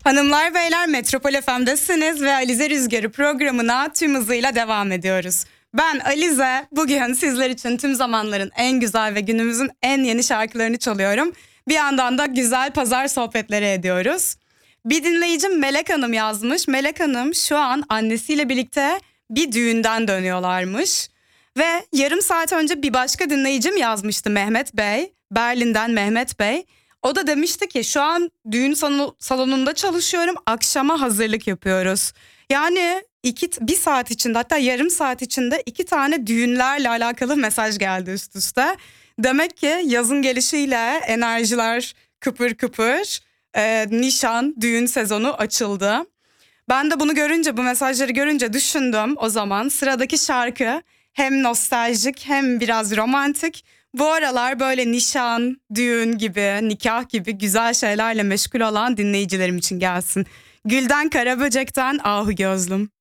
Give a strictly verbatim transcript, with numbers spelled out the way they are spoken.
Hanımlar beyler, Metropol F M'desiniz ve Alize Rüzgarı programına tüm hızıyla devam ediyoruz. Ben Alize, bugün sizler için tüm zamanların en güzel ve günümüzün en yeni şarkılarını çalıyorum. Bir yandan da güzel pazar sohbetleri ediyoruz. Bir dinleyicim Melek Hanım yazmış. Melek Hanım şu an annesiyle birlikte bir düğünden dönüyorlarmış. Ve yarım saat önce bir başka dinleyicim yazmıştı, Mehmet Bey. Berlin'den Mehmet Bey. O da demişti ki şu an düğün salonunda çalışıyorum, akşama hazırlık yapıyoruz. Yani iki, bir saat içinde, hatta yarım saat içinde iki tane düğünlerle alakalı mesaj geldi üst üste. Demek ki yazın gelişiyle enerjiler kıpır kıpır, e, nişan, düğün sezonu açıldı. Ben de bunu görünce, bu mesajları görünce düşündüm o zaman sıradaki şarkı hem nostaljik hem biraz romantik. Bu aralar böyle nişan, düğün gibi, nikah gibi güzel şeylerle meşgul olan dinleyicilerim için gelsin. Gülden Karaböcek'ten Ahu Gözlüm.